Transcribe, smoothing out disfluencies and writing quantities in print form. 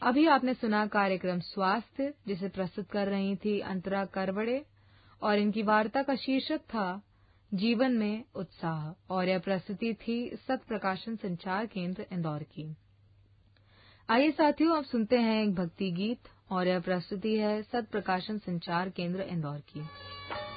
अभी आपने सुना कार्यक्रम स्वास्थ्य, जिसे प्रस्तुत कर रही थी अंतरा करवड़े, और इनकी वार्ता का शीर्षक था जीवन में उत्साह, और यह प्रस्तुति थी सत प्रकाशन संचार केंद्र इंदौर की। आइए साथियों, अब सुनते हैं एक भक्ति गीत, और यह प्रस्तुति है सत प्रकाशन संचार केंद्र इंदौर की।